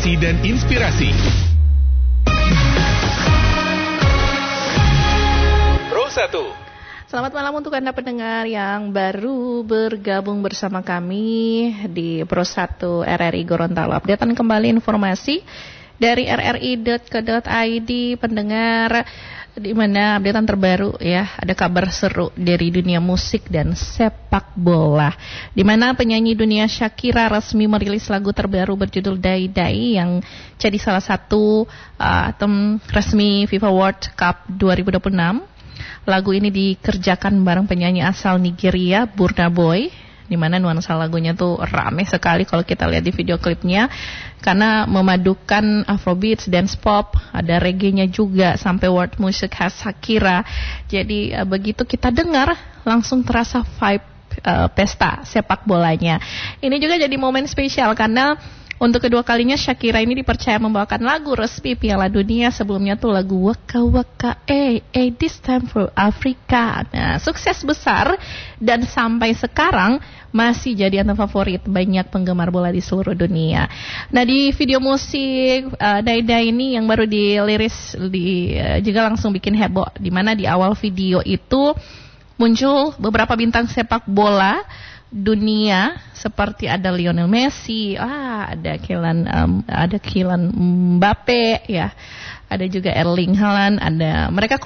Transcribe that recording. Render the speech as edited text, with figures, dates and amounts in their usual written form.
motivasi dan inspirasi. Pro 1. Selamat malam untuk Anda pendengar yang baru bergabung bersama kami di Pro 1 RRI Gorontalo. Updatean kembali informasi dari rri.co.id pendengar, di mana updatean terbaru ya, ada kabar seru dari dunia musik dan sepak bola, di mana penyanyi dunia Shakira resmi merilis lagu terbaru berjudul Dai Dai yang jadi salah satu item resmi FIFA World Cup 2026. Lagu ini dikerjakan bareng penyanyi asal Nigeria, Burna Boy, di mana nuansa lagunya tuh rame sekali kalau kita lihat di video klipnya, karena memadukan Afrobeats, dance pop, ada reggae-nya juga, sampai world music khas Shakira. Jadi begitu kita dengar langsung terasa vibe pesta sepak bolanya. Ini juga jadi momen spesial karena untuk kedua kalinya Shakira ini dipercaya membawakan lagu resmi Piala Dunia. Sebelumnya tuh lagu Waka Waka This Time for Africa. Nah, sukses besar dan sampai sekarang masih jadi anthem favorit banyak penggemar bola di seluruh dunia. Nah, di video musik Dai Dai ini yang baru diliris juga langsung bikin heboh, di mana di awal video itu muncul beberapa bintang sepak bola dunia seperti ada Lionel Messi, ada Kylian Mbappe ya, ada juga Erling Haaland, ada mereka